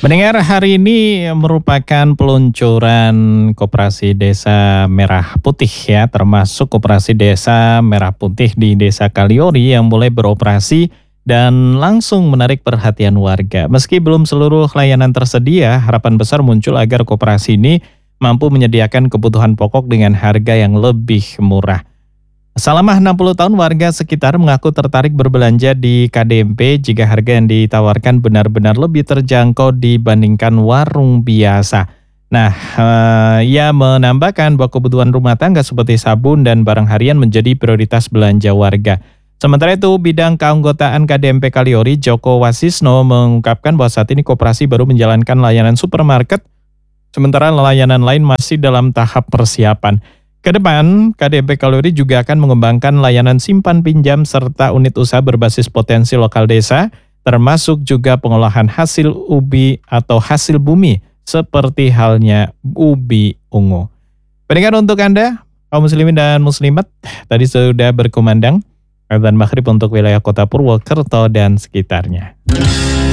Mendengar hari ini merupakan peluncuran Koperasi Desa Merah Putih ya, termasuk Koperasi Desa Merah Putih di Desa Kaliori yang mulai beroperasi dan langsung menarik perhatian warga. Meski belum seluruh layanan tersedia, harapan besar muncul agar koperasi ini mampu menyediakan kebutuhan pokok dengan harga yang lebih murah. Selama 60 tahun warga sekitar mengaku tertarik berbelanja di KDMP jika harga yang ditawarkan benar-benar lebih terjangkau dibandingkan warung biasa. Nah, ia menambahkan bahwa kebutuhan rumah tangga seperti sabun dan barang harian menjadi prioritas belanja warga. Sementara itu, bidang keanggotaan KDMP Kaliori, Joko Wasisno, mengungkapkan bahwa saat ini koperasi baru menjalankan layanan supermarket, sementara layanan lain masih dalam tahap persiapan. Ke depan, KDP Kalori juga akan mengembangkan layanan simpan pinjam serta unit usaha berbasis potensi lokal desa, termasuk juga pengolahan hasil ubi atau hasil bumi, seperti halnya ubi ungu. Pendengar untuk Anda, kaum muslimin dan muslimat, tadi sudah berkumandang adzan maghrib untuk wilayah kota Purwokerto dan sekitarnya.